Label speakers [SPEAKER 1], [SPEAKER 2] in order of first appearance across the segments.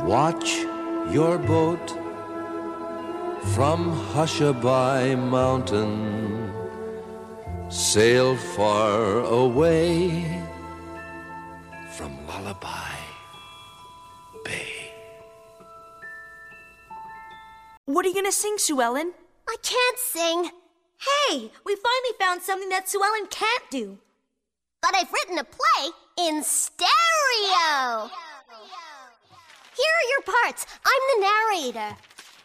[SPEAKER 1] Watch your boat from Hushabye Mountain sail far away from Lullaby Bay.
[SPEAKER 2] What are you gonna sing, Sue Ellen?
[SPEAKER 3] I can't sing.
[SPEAKER 4] Hey, we finally found something that Sue Ellen can't do.
[SPEAKER 3] But I've written a play in stereo. Here are your parts. I'm the narrator.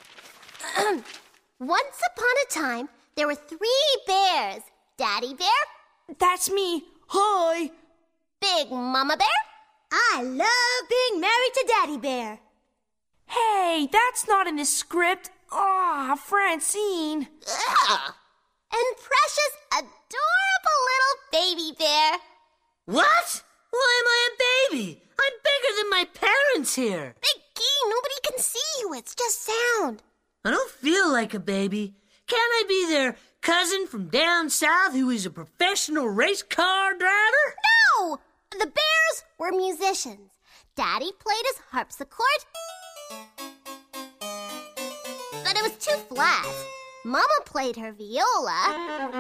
[SPEAKER 3] Once upon a time, there were 3 bears. Daddy Bear,
[SPEAKER 2] That's me. Hi.
[SPEAKER 3] Big Mama Bear,
[SPEAKER 4] I love being married to Daddy Bear.
[SPEAKER 2] Hey, that's not in the script. Ah, Francine.
[SPEAKER 3] and precious, adorable little baby bear.
[SPEAKER 5] What? Why am I a baby? I'm bigger than my parents here.
[SPEAKER 3] Biggie, nobody can see you. It's just sound.
[SPEAKER 5] I don't feel like a baby. Can't I be their cousin from down south who is a professional race car driver?
[SPEAKER 3] No! The bears were musicians. Daddy played his harpsichord, but it was too flat. Mama played her viola,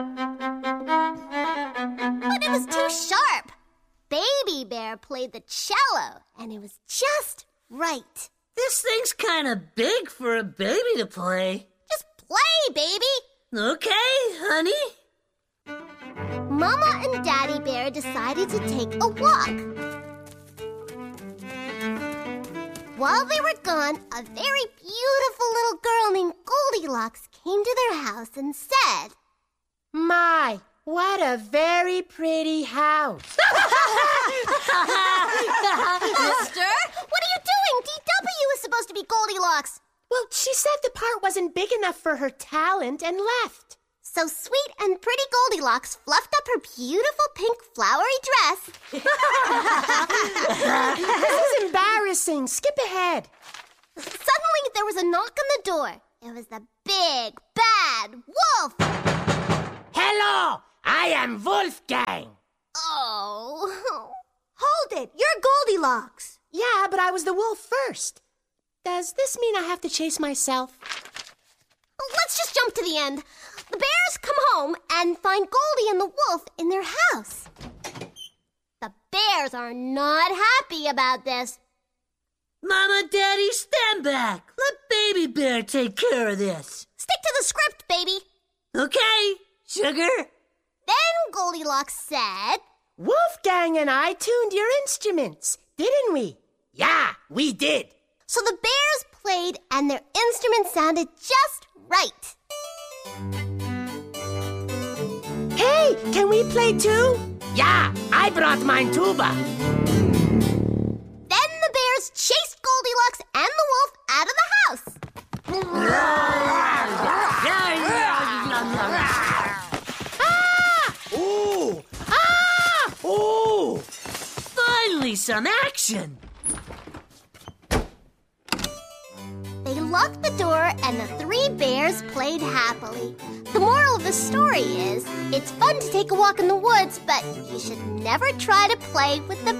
[SPEAKER 3] but it was too sharp. Baby Bear played the cello, and it was just right.
[SPEAKER 5] This thing's kind of big for a baby to play.
[SPEAKER 3] Just play, baby.
[SPEAKER 5] Okay, honey.
[SPEAKER 3] Mama and Daddy Bear decided to take a walk. While they were gone, a very beautiful little girl named Goldilocks came to their house and said,
[SPEAKER 6] My, what a very pretty house.
[SPEAKER 3] Mister, what are you doing? DW is supposed to be Goldilocks.
[SPEAKER 6] Well, she said the part wasn't big enough for her talent and left.
[SPEAKER 3] So sweet and pretty Goldilocks fluffed up her beautiful pink flowery dress.
[SPEAKER 6] This is embarrassing. Skip ahead.
[SPEAKER 3] Suddenly, there was a knock on the door. It was the big, bad wolf.
[SPEAKER 6] Hello, I am Wolfgang.
[SPEAKER 3] Oh.
[SPEAKER 4] Hold it, you're Goldilocks.
[SPEAKER 6] Yeah, but I was the wolf first. Does this mean I have to chase myself?
[SPEAKER 3] Let's just jump to the end. The bears come home and find Goldie and the wolf in their house. The bears are not happy about this.
[SPEAKER 5] Mama, Daddy, stand back. Let Baby Bear take care of this.
[SPEAKER 3] Stick to the script, baby.
[SPEAKER 5] Okay, sugar.
[SPEAKER 3] Then Goldilocks said,
[SPEAKER 6] Wolfgang and I tuned your instruments, didn't we? Yeah, we did.
[SPEAKER 3] So the bears played and their instruments sounded just right.
[SPEAKER 6] Hey, can we play too? Yeah, I brought mine tuba.
[SPEAKER 3] Then the bears chased Goldilocks and the wolf out of the house.
[SPEAKER 6] Ooh! Ah! Ooh!
[SPEAKER 5] Finally, some action.
[SPEAKER 3] They locked the door and the 3 bears played happily. The moral of the story is, it's fun to take a walk in the woods, but you should never try to play with the